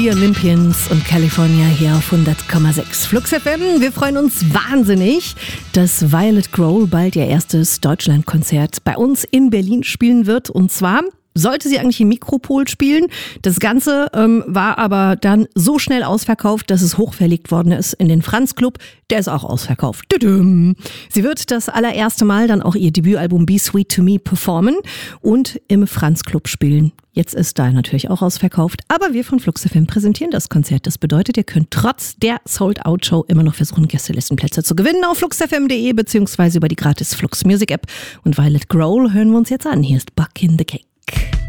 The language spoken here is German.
Die Olympians und California hier auf 100,6 Flux FM. Wir freuen uns wahnsinnig, dass Violet Grohl bald ihr erstes Deutschlandkonzert bei uns in Berlin spielen wird. Und zwar sollte sie eigentlich im Mikropol spielen. Das Ganze war aber dann so schnell ausverkauft, dass es hochverlegt worden ist in den Franz Club. Der ist auch ausverkauft. Tudum. Sie wird das allererste Mal dann auch ihr Debütalbum Be Sweet to Me performen und im Franz Club spielen. Jetzt ist da natürlich auch ausverkauft, aber wir von Flux FM präsentieren das Konzert. Das bedeutet, ihr könnt trotz der Sold-Out-Show immer noch versuchen, Gästelistenplätze zu gewinnen auf fluxfm.de beziehungsweise über die gratis Flux Music App. Und Violet Grohl hören wir uns jetzt an. Hier ist Buck in the Cake.